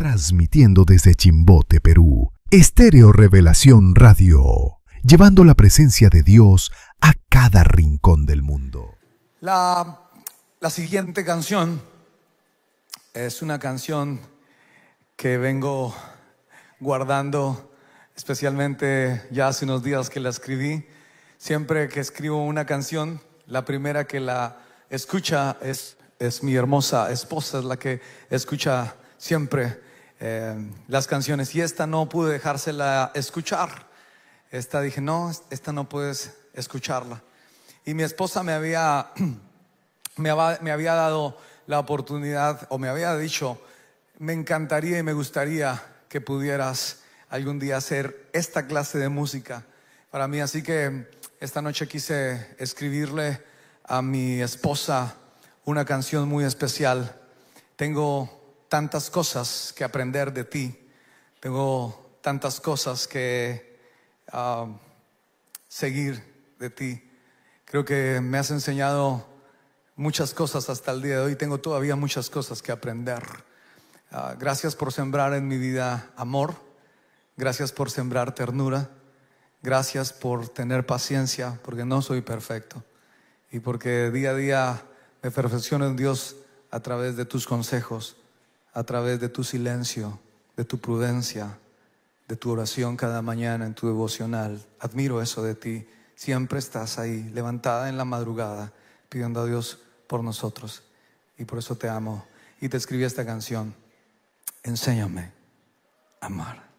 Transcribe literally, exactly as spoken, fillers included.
Transmitiendo desde Chimbote, Perú, Estéreo Revelación Radio, llevando la presencia de Dios a cada rincón del mundo. La, la siguiente canción es una canción que vengo guardando, especialmente ya hace unos días que la escribí. Siempre que escribo una canción, la primera que la escucha es, es mi hermosa esposa, es la que escucha siempre eh, las canciones. Y esta no pude dejársela escuchar. Esta dije, no, esta no puedes escucharla. Y mi esposa me había, me había, me había dado la oportunidad, o me había dicho, me encantaría y me gustaría que pudieras algún día hacer esta clase de música para mí. Así que esta noche quise escribirle a mi esposa una canción muy especial. Tengo tantas cosas que aprender de ti. Tengo tantas cosas que uh, seguir de ti. Creo que me has enseñado muchas cosas hasta el día de hoy. Tengo todavía muchas cosas que aprender. Uh, gracias por sembrar en mi vida amor. Gracias por sembrar ternura. Gracias por tener paciencia, porque no soy perfecto. Y porque día a día me perfecciono en Dios a través de tus consejos, a través de tu silencio, de tu prudencia, de tu oración cada mañana en tu devocional. Admiro eso de ti. Siempre estás ahí, levantada en la madrugada, pidiendo a Dios por nosotros. Y por eso te amo. Y te escribí esta canción. Enséñame a amar.